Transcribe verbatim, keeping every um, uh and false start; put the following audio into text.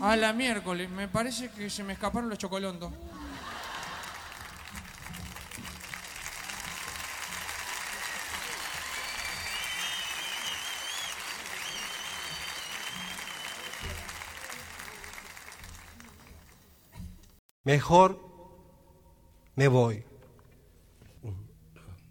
A la miércoles, me parece que se me escaparon los chocolontos. Mejor me voy.